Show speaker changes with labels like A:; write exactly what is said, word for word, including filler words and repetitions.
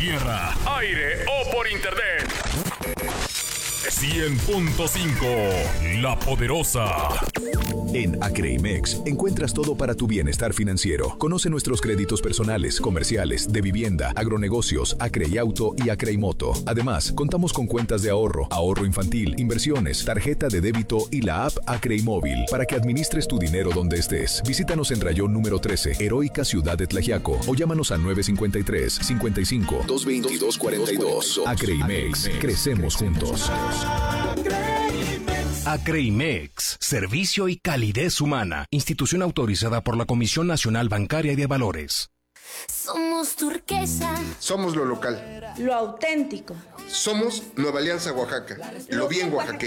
A: tierra, aire o por internet. cien punto cinco, La Poderosa.
B: En Acreimex encuentras todo para tu bienestar financiero. Conoce nuestros créditos personales, comerciales, de vivienda, agronegocios, Acreiauto y Acreimoto. Además, contamos con cuentas de ahorro, ahorro infantil, inversiones, tarjeta de débito y la app Acreimóvil para que administres tu dinero donde estés. Visítanos en Rayón número trece, Heroica Ciudad de Tlaxiaco, o llámanos al nueve cinco tres, cincuenta y cinco, doscientos veintidós, cuarenta y dos. Acreimex, crecemos juntos.
C: Acreimex, servicio y calidez humana. Institución autorizada por la Comisión Nacional Bancaria y de Valores.
D: Somos turquesa.
E: Somos lo local.
F: Lo auténtico.
E: Somos Nueva Alianza Oaxaca. Lo bien oaxaqueño.